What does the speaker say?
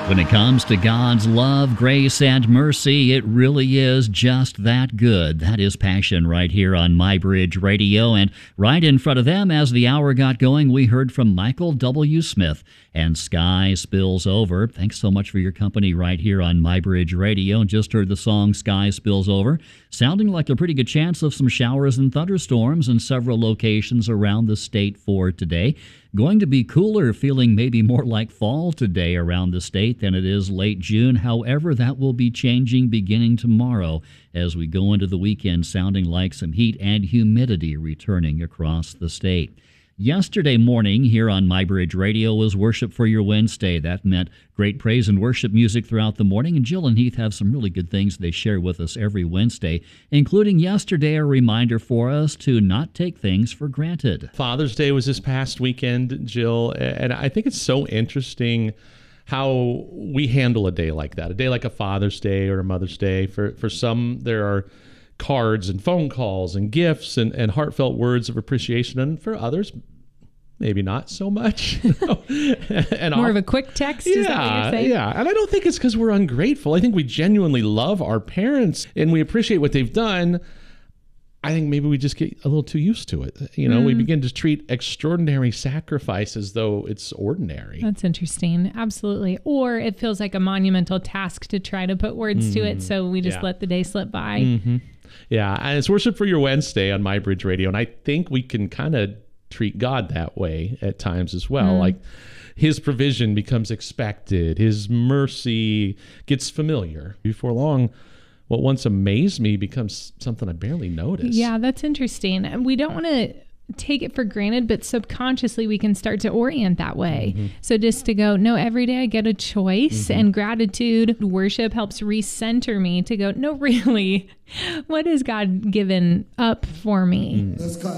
When it comes to God's love, grace, and mercy, it really is just that good. That is Passion right here on MyBridge Radio. And right in front of them, as the hour got going, we heard from Michael W. Smith and Sky Spills Over. Thanks so much for your company right here on MyBridge Radio. And just heard the song Sky Spills Over, sounding like a pretty good chance of some showers and thunderstorms in several locations around the state for today. Going to be cooler, feeling maybe more like fall today around the state than it is late June. However, that will be changing beginning tomorrow as we go into the weekend, sounding like some heat and humidity returning across the state. Yesterday morning here on MyBridge Radio was Worship for Your Wednesday. That meant great praise and worship music throughout the morning, and Jill and Heath have some really good things they share with us every Wednesday, including yesterday a reminder for us to not take things for granted. Father's Day was this past weekend, Jill, and I think it's so interesting how we handle a day like that, a day like a Father's Day or a Mother's Day. For some, there are cards and phone calls and gifts and heartfelt words of appreciation. And for others, maybe not so much. And more of a quick text, is that what you're saying? Yeah, and I don't think it's because we're ungrateful. I think we genuinely love our parents and we appreciate what they've done. I think maybe we just get a little too used to it. We begin to treat extraordinary sacrifice as though it's ordinary. That's interesting. Absolutely. Or it feels like a monumental task to try to put words to it, so we just let the day slip by. Mm-hmm. Yeah, and it's Worship for Your Wednesday on MyBridge Radio, and I think we can kind of treat God that way at times as well. Like his provision becomes expected, his mercy gets familiar. Before long, what once amazed me becomes something I barely notice. Yeah, that's interesting. And we don't want to take it for granted, but subconsciously we can start to orient that way. Mm-hmm. So just to go, no, every day I get a choice, and gratitude, worship helps recenter me to go, no, really, what has God given up for me?